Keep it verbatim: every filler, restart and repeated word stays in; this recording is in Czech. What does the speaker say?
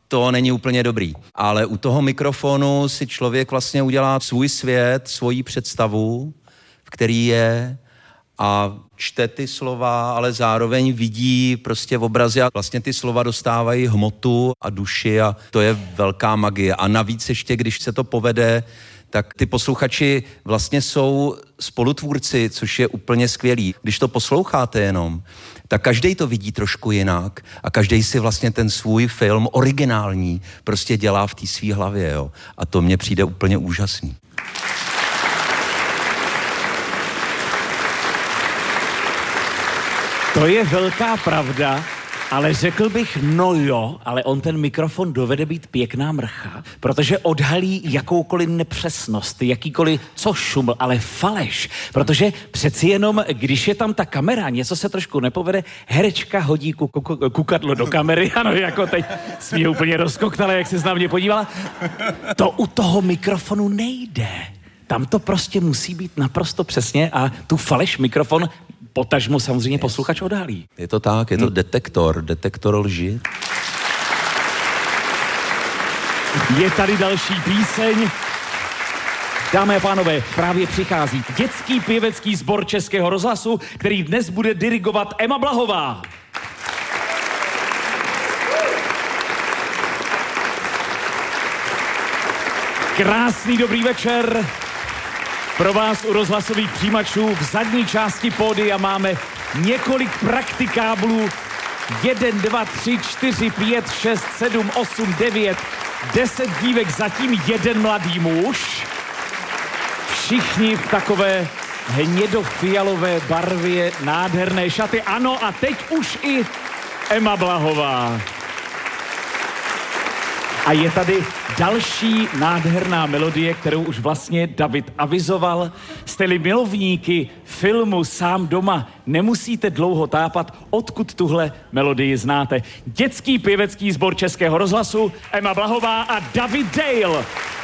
to není úplně dobrý. Ale u toho mikrofonu si člověk vlastně udělá svůj svět, svoji představu, v který je a čte ty slova, ale zároveň vidí prostě v obrazi a vlastně ty slova dostávají hmotu a duši a to je velká magie. A navíc ještě, když se to povede, tak ty posluchači vlastně jsou spolutvůrci, což je úplně skvělý. Když to posloucháte jenom, tak každej to vidí trošku jinak a každej si vlastně ten svůj film originální prostě dělá v té svý hlavě, jo. A to mně přijde úplně úžasný. To je velká pravda, ale řekl bych, no jo, ale on ten mikrofon dovede být pěkná mrcha, protože odhalí jakoukoliv nepřesnost, jakýkoliv, co šum, ale faleš, protože přeci jenom, když je tam ta kamera, něco se trošku nepovede, herečka hodí kuku, kukadlo do kamery, ano, jako teď jsi mě úplně rozkoktala, jak jsi na mě podívala, to u toho mikrofonu nejde. Tam to prostě musí být naprosto přesně a tu faleš mikrofon potažmo samozřejmě yes. posluchač odhalí. Je to tak, je to hmm. detektor, detektor lži. Je tady další píseň. Dámy a pánové, právě přichází dětský pěvecký sbor Českého rozhlasu, který dnes bude dirigovat Emma Blahová. Krásný dobrý večer. Pro vás u rozhlasových přijímačů v zadní části pódia máme několik praktikáblů. Jeden, dva, tři, čtyři, pět, šest, sedm, osm, devět, deset dívek, zatím jeden mladý muž. Všichni v takové hnědofialové barvě, nádherné šaty. Ano, a teď už i Emma Blahová. A je tady další nádherná melodie, kterou už vlastně David avizoval. Jste-li milovníky filmu Sám doma, nemusíte dlouho tápat, odkud tuhle melodii znáte. Dětský pěvecký sbor Českého rozhlasu, Emma Blahová a David Dale.